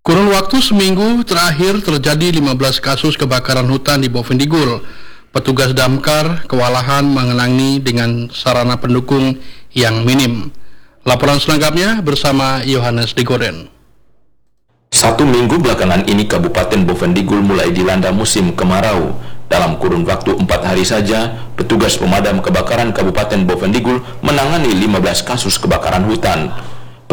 Kurun waktu seminggu terakhir terjadi 15 kasus kebakaran hutan di Bovendigul. Petugas damkar kewalahan mengenangi dengan sarana pendukung yang minim. Laporan selengkapnya bersama Yohanes Digoren. 1 minggu belakangan ini Kabupaten Bovendigul mulai dilanda musim kemarau. Dalam kurun waktu 4 hari saja, petugas pemadam kebakaran Kabupaten Bovendigul menangani 15 kasus kebakaran hutan.